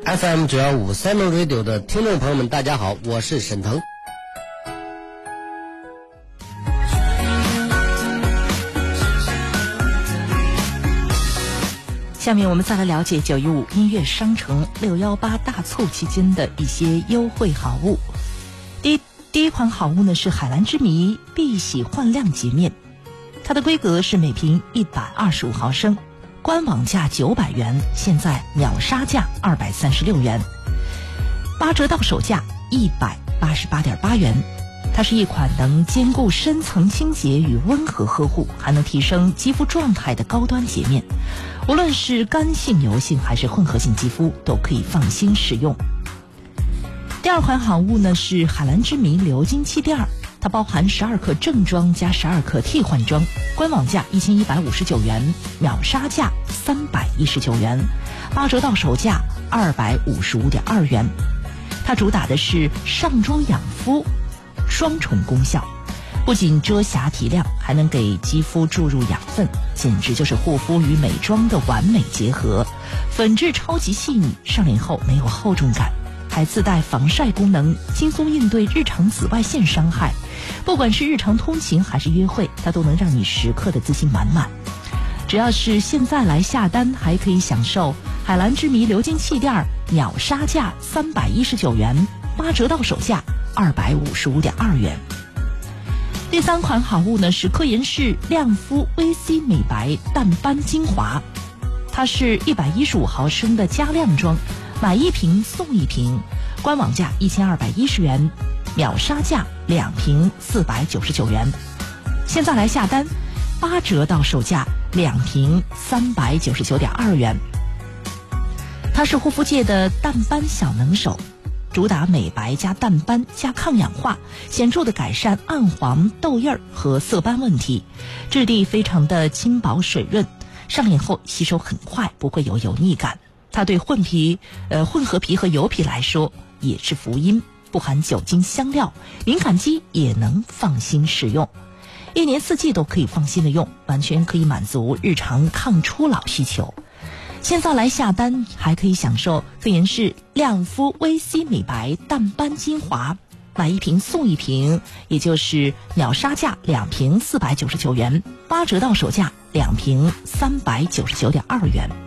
FM 915 Simon Radio 的听众朋友们，大家好，我是沈腾。 下面我们再来了解915音乐商城618大促期间的一些优惠好物。第一款好物呢是海蓝之谜碧玺焕亮洁面，它的规格是每瓶125毫升，官网价900元，现在秒杀价236元，8折到手价188.8元。它是一款能兼顾深层清洁与温和呵护，还能提升肌肤状态的高端洁面，无论是干性、油性还是混合性肌肤都可以放心使用。第二款好物呢是海蓝之谜流金气垫，它包含12克正装加12克替换装，官网价1159元，秒杀价319元，8折到手价255.2元。它主打的是上妆养肤双重功效，不仅遮瑕提亮，还能给肌肤注入养分，简直就是护肤与美妆的完美结合。粉质超级细腻，上脸后没有厚重感，还自带防晒功能，轻松应对日常紫外线伤害。不管是日常通勤还是约会，它都能让你时刻的自信满满。只要是现在来下单，还可以享受海蓝之谜流金气垫秒杀价319元，8折到手价255.2元。第三款好物呢是科颜氏亮肤 VC 美白淡斑精华，它是115毫升的加量装，买一瓶送一瓶，官网价1210元，秒杀价2瓶499元。现在来下单，8折到手价2瓶399.2元。它是护肤界的淡斑小能手，主打美白加淡斑加抗氧化，显著的改善暗黄、痘印和色斑问题。质地非常的轻薄水润，上脸后吸收很快，不会有油腻感。它对混合皮和油皮来说也是福音，不含酒精香料，敏感肌也能放心使用。1年4季都可以放心的用，完全可以满足日常抗初老需求。现在来下单还可以享受科颜氏亮肤 VC 美白淡斑精华，买一瓶送一瓶，也就是秒杀价2瓶499元，8折到手价2瓶399.2元。